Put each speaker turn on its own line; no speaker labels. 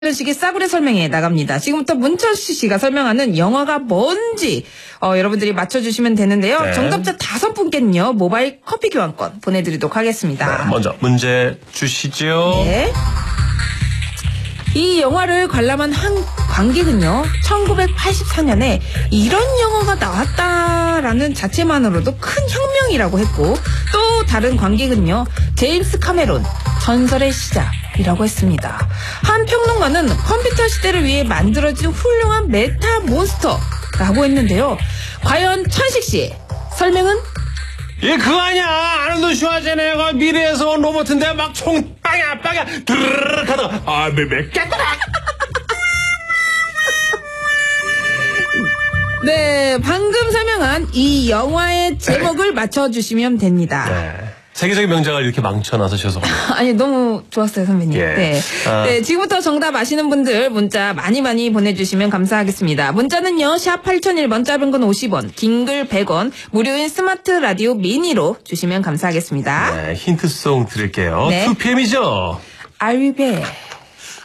이런 식의 싸구려 설명에 나갑니다. 지금부터 문철수 씨가 설명하는 영화가 뭔지 여러분들이 맞춰주시면 되는데요.
네.
정답자 5분께는요. 모바일 커피 교환권 보내드리도록 하겠습니다.
네, 먼저 문제 주시죠.
네. 이 영화를 관람한 한 관객은요. 1984년에 이런 영화가 나왔다라는 자체만으로도 큰 혁명이라고 했고, 또 다른 관객은요. 제임스 카메론 전설의 시작이라고 했습니다. 한 평론가는 컴퓨터 시대를 위해 만들어진 훌륭한 메타 몬스터라고 했는데요. 과연 천식 씨 설명은?
예, 그거 아니야. 아놀드 슈와제네거가 미래에서 온 로봇인데 막 총 빵야 드르륵 하다가 깨더라.
네, 방금 설명한 이 영화의 제목을 맞춰주시면 됩니다.
네. 세계적인 명작을 이렇게 망쳐놔서 죄송합니다.
아니, 너무 좋았어요, 선배님.
예.
네. 네, 지금부터 정답 아시는 분들 문자 많이 보내주시면 감사하겠습니다. 문자는요, 샵 8001번, 짧은 건 50원, 긴 글 100원, 무료인 스마트 라디오 미니로 주시면 감사하겠습니다.
네, 힌트송 드릴게요.
네.
2PM이죠?
I'll be back.